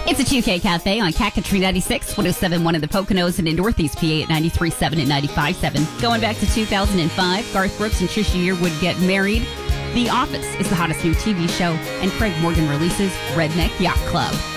It's a 2K Cafe on Cat-Country 96, 107.1 in the Poconos and in Northeast PA at 93.7 and 95.7. Going back to 2005, Garth Brooks and Trisha Yearwood get married. The Office is the hottest new TV show, and Craig Morgan releases Redneck Yacht Club.